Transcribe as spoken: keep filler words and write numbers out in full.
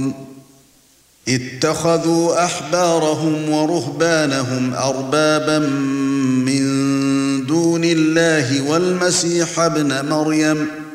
يعلمون اتخذوا احبارهم ورهبانهم اربابا من دون الله والمسيح ابن مريم